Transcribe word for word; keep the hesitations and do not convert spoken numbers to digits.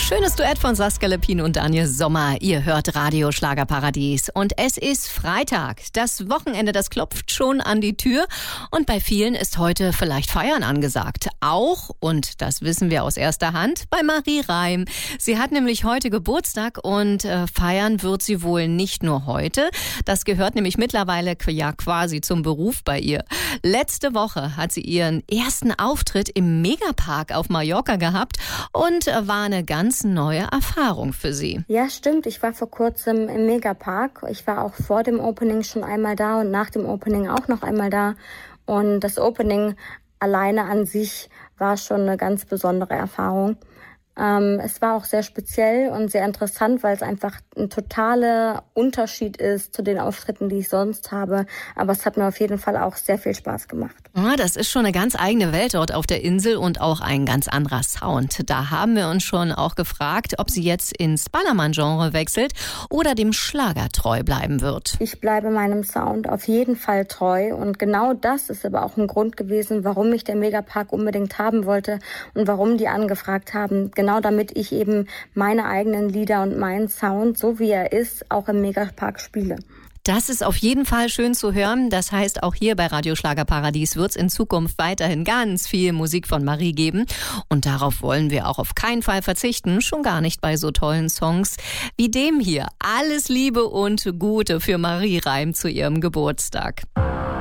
Schönes Duett von Saskia Leppin und Daniel Sommer. Ihr hört Radio Schlagerparadies. Und es ist Freitag. Das Wochenende, das klopft schon an die Tür. Und bei vielen ist heute vielleicht Feiern angesagt. Auch, und das wissen wir aus erster Hand, bei Marie Reim. Sie hat nämlich heute Geburtstag und äh, feiern wird sie wohl nicht nur heute. Das gehört nämlich mittlerweile ja quasi zum Beruf bei ihr. Letzte Woche hat sie ihren ersten Auftritt im Megapark auf Mallorca gehabt und äh, war eine ganz neue Erfahrung für sie. Ja, stimmt. Ich war vor kurzem im Megapark. Ich war auch vor dem Opening schon einmal da und nach dem Opening auch noch einmal da. Und das Opening alleine an sich war schon eine ganz besondere Erfahrung. Ähm, es war auch sehr speziell und sehr interessant, weil es einfach ein totaler Unterschied ist zu den Auftritten, die ich sonst habe. Aber es hat mir auf jeden Fall auch sehr viel Spaß gemacht. Ja, das ist schon eine ganz eigene Welt dort auf der Insel und auch ein ganz anderer Sound. Da haben wir uns schon auch gefragt, ob sie jetzt ins Ballermann-Genre wechselt oder dem Schlager treu bleiben wird. Ich bleibe meinem Sound auf jeden Fall treu. Und genau das ist aber auch ein Grund gewesen, warum ich den Megapark unbedingt haben wollte und warum die angefragt haben. Genau damit ich eben meine eigenen Lieder und meinen Sound, so wie er ist, auch im Megapark spiele. Das ist auf jeden Fall schön zu hören. Das heißt, auch hier bei Radio Schlagerparadies wird es in Zukunft weiterhin ganz viel Musik von Marie geben. Und darauf wollen wir auch auf keinen Fall verzichten. Schon gar nicht bei so tollen Songs wie dem hier. Alles Liebe und Gute für Marie Reim zu ihrem Geburtstag.